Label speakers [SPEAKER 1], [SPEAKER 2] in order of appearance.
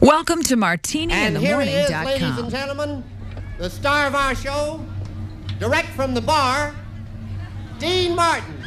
[SPEAKER 1] Welcome to MartiniInTheMorning.com.
[SPEAKER 2] Ladies and gentlemen, the star of our show, direct from the bar, Dean Martin.